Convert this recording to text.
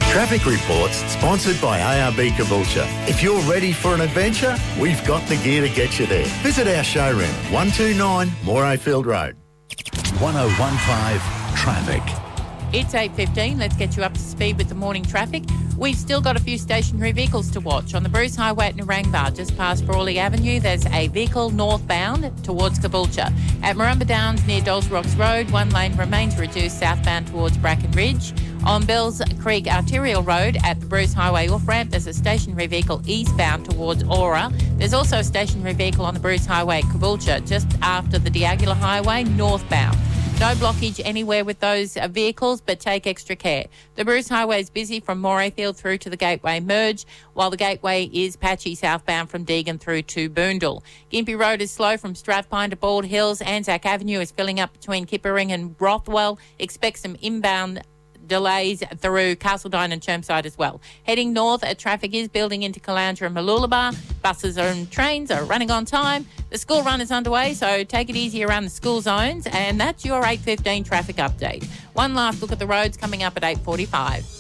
Traffic Reports, sponsored by ARB Caboolture. If you're ready for an adventure, we've got the gear to get you there. Visit our showroom, 129 Morayfield Road. 1015 Traffic. It's 8:15. Let's get you up to speed with the morning traffic. We've still got a few stationary vehicles to watch. On the Bruce Highway at Narangba, just past Frawley Avenue, there's a vehicle northbound towards Caboolture. At Marumba Downs near Dolls Rocks Road, one lane remains reduced southbound towards Bracken Ridge. On Bells Creek Arterial Road at the Bruce Highway off-ramp, there's a stationary vehicle eastbound towards Aura. There's also a stationary vehicle on the Bruce Highway at Caboolture, just after the Diagula Highway northbound. No blockage anywhere with those vehicles, but take extra care. The Bruce Highway is busy from Morayfield through to the Gateway Merge, while the Gateway is patchy southbound from Deagon through to Boondall. Gympie Road is slow from Strathpine to Bald Hills. Anzac Avenue is filling up between Kippering and Rothwell. Expect some inbound delays through Castledine and Chermside as well. Heading north, traffic is building into Caloundra and Mooloolaba. Buses and trains are running on time. The school run is underway, so take it easy around the school zones. And that's your 8:15 traffic update. One last look at the roads coming up at 8:45.